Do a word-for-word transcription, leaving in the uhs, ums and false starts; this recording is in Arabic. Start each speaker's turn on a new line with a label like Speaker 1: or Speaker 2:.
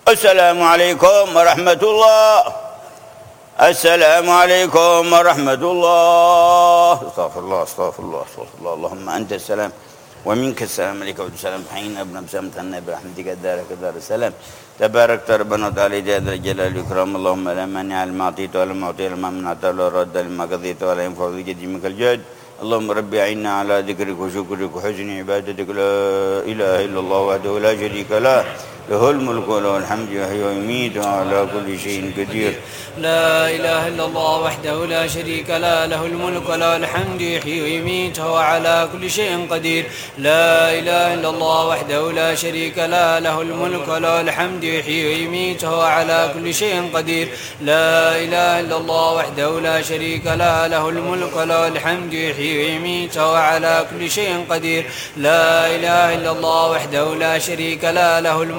Speaker 1: السلام عليكم ورحمة الله. السلام عليكم ورحمة الله. استغفر الله استغفر الله استغفر الله. اللهم أنت السلام ومنك السلام عليك وعليكم السلام. حين ابن بسام تهنا برحمتك دارك دار السلام. تبارك ربنا وتعالى جل الجلال والإكرام. اللهم لا مانع لما أعطيت ولا معطي لما منعت ولا رد لما قضيت ولا ينفع ذي الجد منك الجد. اللهم ربي أعنا على ذكرك وشكرك وحسن عبادتك. لا إله إلا الله وحده لا شريك له له الملك وله الحمد يحيي ويميت وعلى كل شيء قدير.
Speaker 2: لا إله إلا الله وحده لا شريك له له الملك وله الحمد يحيي ويميت وعلى كل شيء قدير. لا إله إلا الله وحده لا شريك له له الملك وله الحمد يحيي ويميت وعلى كل شيء قدير. لا إله إلا الله وحده لا شريك له له الملك وله الحمد يحيي ويميت وعلى كل شيء قدير. لا إله إلا الله وحده لا شريك له له الملك